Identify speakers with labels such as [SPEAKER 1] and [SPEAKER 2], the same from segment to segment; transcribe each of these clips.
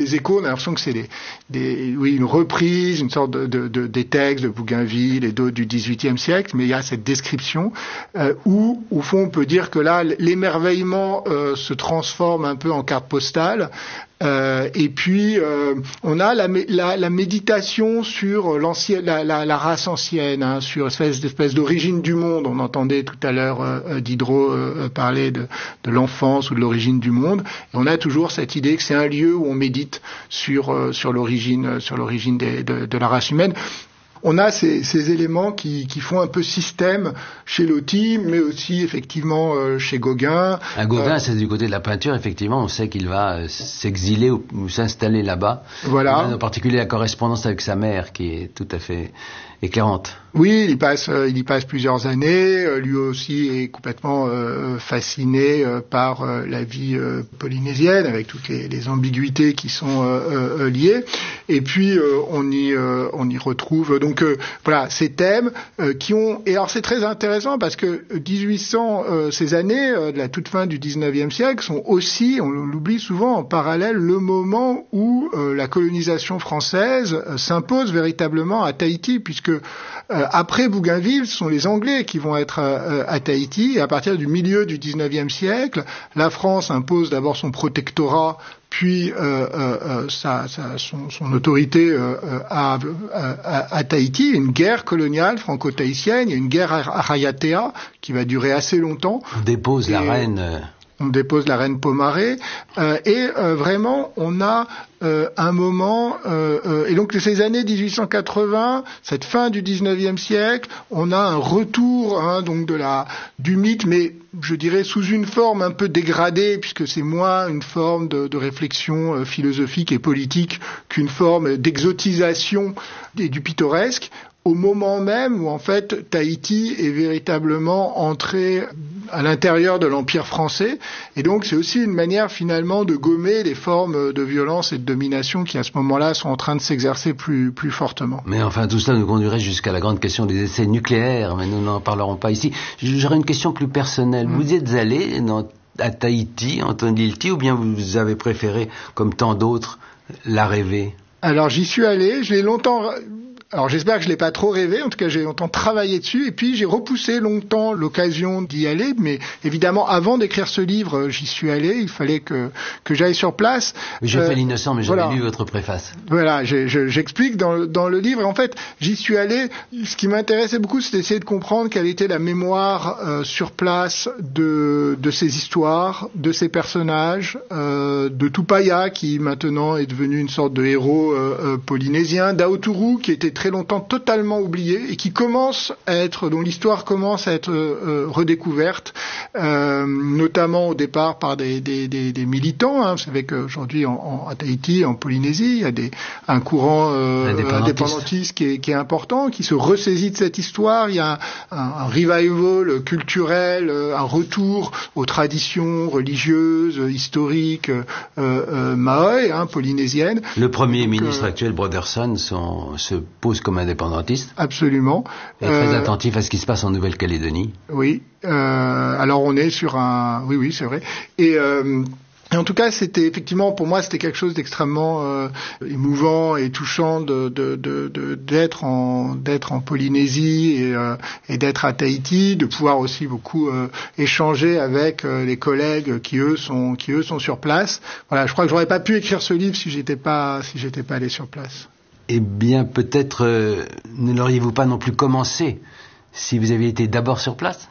[SPEAKER 1] les échos, on a l'impression que c'est une reprise, une sorte des textes de Bougainville et d'autres du XVIIIe siècle, mais il y a cette description où, au fond, on peut dire que là, l'émerveillement se transforme un peu en carte postale. Et puis on a la méditation sur la race ancienne, hein, sur espèce d'origine du monde. On entendait tout à l'heure Diderot parler de l'enfance ou de l'origine du monde. Et on a toujours cette idée que c'est un lieu où on médite sur l'origine de la race humaine. On a ces éléments qui font un peu système chez Loti, mais aussi effectivement chez Gauguin.
[SPEAKER 2] Gauguin, c'est du côté de la peinture, effectivement, on sait qu'il va s'exiler ou s'installer là-bas.
[SPEAKER 1] Voilà.
[SPEAKER 2] En particulier la correspondance avec sa mère, qui est tout à fait éclairante.
[SPEAKER 1] Oui, il y passe plusieurs années. Lui aussi est complètement fasciné par la vie polynésienne, avec toutes les ambiguïtés qui sont liées. Et puis on y retrouve donc voilà ces thèmes qui ont. Et alors c'est très intéressant parce que 1800, ces années de la toute fin du 19e siècle sont aussi, on l'oublie souvent, en parallèle le moment où la colonisation française s'impose véritablement à Tahiti, puisque après Bougainville, ce sont les Anglais qui vont être à Tahiti, et à partir du milieu du 19e siècle, la France impose d'abord son protectorat, puis son autorité à Tahiti. Une guerre coloniale franco-tahitienne, il y a une guerre à Rayatea qui va durer assez longtemps.
[SPEAKER 2] On dépose la reine...
[SPEAKER 1] On dépose la reine Pomaré et vraiment on a un moment et donc ces années 1880, cette fin du 19e siècle, on a un retour donc du mythe, mais je dirais sous une forme un peu dégradée, puisque c'est moins une forme de réflexion philosophique et politique qu'une forme d'exotisation du pittoresque, au moment même où en fait Tahiti est véritablement entré à l'intérieur de l'Empire français, et donc c'est aussi une manière finalement de gommer les formes de violence et de domination qui à ce moment-là sont en train de s'exercer plus fortement.
[SPEAKER 2] Mais enfin tout cela nous conduirait jusqu'à la grande question des essais nucléaires, mais nous n'en parlerons pas ici. J'aurais une question plus personnelle. Vous y êtes allé à Tahiti, Antoine Lilti, ou bien vous avez préféré, comme tant d'autres, la rêver?
[SPEAKER 1] Alors j'y suis allé, je l'ai longtemps... Alors j'espère que je l'ai pas trop rêvé, en tout cas j'ai longtemps travaillé dessus, et puis j'ai repoussé longtemps l'occasion d'y aller, mais évidemment avant d'écrire ce livre, j'y suis allé, il fallait que j'aille sur place.
[SPEAKER 2] J'ai fait l'innocent, mais j'avais lu votre préface.
[SPEAKER 1] Voilà, j'explique dans le livre, et en fait j'y suis allé, ce qui m'intéressait beaucoup c'était d'essayer de comprendre quelle était la mémoire sur place de ces histoires, de ces personnages, de Tupaya qui maintenant est devenu une sorte de héros polynésien, d'Aoturu qui était très longtemps totalement oublié et qui dont l'histoire commence à être redécouverte, notamment au départ par des militants. Hein. Vous savez qu'aujourd'hui à Tahiti, en Polynésie, il y a un courant indépendantiste qui est important, qui se ressaisit de cette histoire. Il y a un revival culturel, un retour aux traditions religieuses, historiques, maoï, polynésiennes.
[SPEAKER 2] Le premier ministre actuel, Brotherson, se pose comme indépendantiste.
[SPEAKER 1] Absolument.
[SPEAKER 2] Et très attentif à ce qui se passe en Nouvelle-Calédonie.
[SPEAKER 1] Oui. Alors on est sur oui, c'est vrai. Et en tout cas, c'était effectivement pour moi, c'était quelque chose d'extrêmement émouvant et touchant d'être en Polynésie et d'être à Tahiti, de pouvoir aussi beaucoup échanger avec les collègues qui eux sont sur place. Voilà, je crois que j'aurais pas pu écrire ce livre si j'étais pas allé sur place.
[SPEAKER 2] Eh bien, peut-être ne l'auriez-vous pas non plus commencé si vous aviez été d'abord sur place?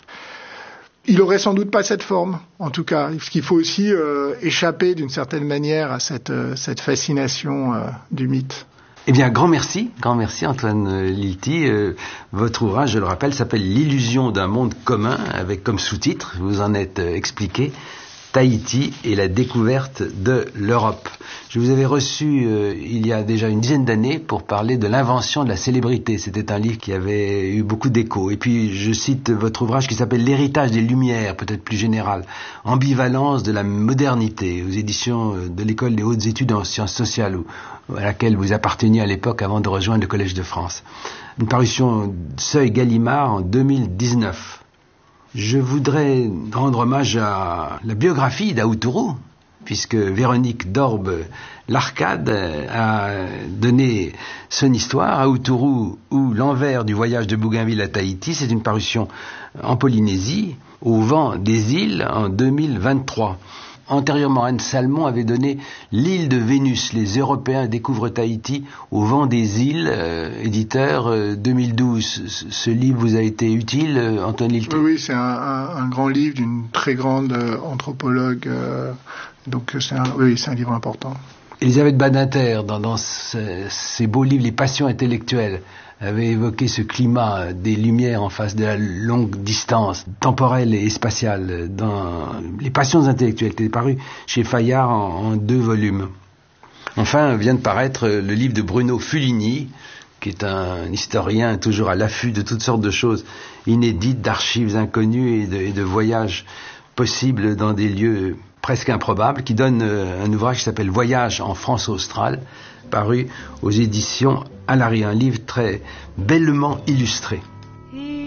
[SPEAKER 1] Il aurait sans doute pas cette forme, en tout cas. Parce qu'il faut aussi échapper d'une certaine manière à cette fascination du mythe.
[SPEAKER 2] Eh bien, grand merci Antoine Lilti. Votre ouvrage, je le rappelle, s'appelle L'illusion d'un monde commun, avec comme sous-titre, vous en êtes expliqué, Tahiti et la découverte de l'Europe. Je vous avais reçu il y a déjà une dizaine d'années pour parler de l'invention de la célébrité. C'était un livre qui avait eu beaucoup d'écho. Et puis je cite votre ouvrage qui s'appelle L'héritage des Lumières, peut-être plus général, Ambivalence de la modernité, aux éditions de l'École des hautes études en sciences sociales, à laquelle vous apparteniez à l'époque avant de rejoindre le Collège de France. Une parution Seuil Gallimard en 2019. Je voudrais rendre hommage à la biographie d'Aoturu, puisque Véronique Dorbe l'Arcade a donné son histoire à Outourou ou l'envers du voyage de Bougainville à Tahiti. C'est une parution en Polynésie, au vent des îles, en 2023. Antérieurement, Anne Salmon avait donné L'île de Vénus, les Européens découvrent Tahiti au vent des îles, éditeur 2012. Ce livre vous a été utile, Antoine Lilti?
[SPEAKER 1] Oui, c'est un grand livre d'une très grande anthropologue, donc c'est un livre important.
[SPEAKER 2] Elisabeth Badinter, dans ses beaux livres, Les passions intellectuelles, avait évoqué ce climat des Lumières en face de la longue distance temporelle et spatiale dans Les passions intellectuelles, qui est paru chez Fayard en 2 volumes. Enfin, vient de paraître le livre de Bruno Fuligny, qui est un historien toujours à l'affût de toutes sortes de choses inédites, d'archives inconnues et de voyages possibles dans des lieux presque improbables, qui donne un ouvrage qui s'appelle Voyage en France australe, paru aux éditions Alary, un livre très bellement illustré.